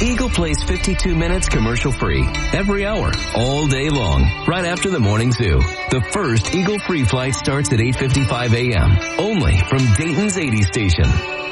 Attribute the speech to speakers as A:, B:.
A: Eagle plays 52 minutes commercial-free every hour, all day long, right after the morning zoo. The first Eagle free flight starts at 8:55 a.m., only from Dayton's 80 station.